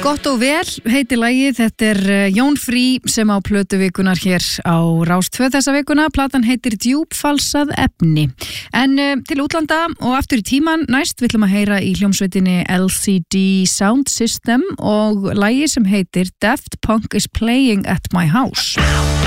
Gott og vel heitir lagið, þetta Jón Frí sem á plötuvikunar hér á Rás 2 þessa vikuna, platan heitir Djúpfalsað efni. En til útlanda og aftur í tíman næst viljum að heyra í hljómsveitinni LCD Sound System og lagið sem heitir Daft Punk is Playing at My House.